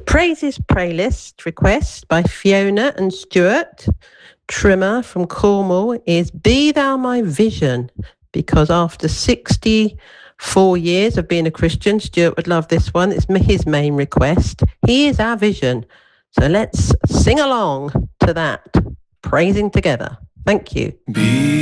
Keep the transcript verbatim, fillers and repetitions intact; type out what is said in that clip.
Praises playlist request by Fiona and Stuart Trimmer from Cornwall is Be Thou My Vision, because after sixty-four years of being a Christian, Stuart would love this one. It's his main request. He is our vision. So let's sing along to that, praising together. Thank you. Be